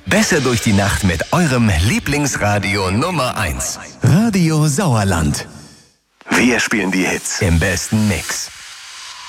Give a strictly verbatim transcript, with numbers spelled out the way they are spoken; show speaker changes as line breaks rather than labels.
Besser durch die Nacht mit eurem Lieblingsradio Nummer eins. Radio Sauerland. Wir spielen die Hits im besten Mix.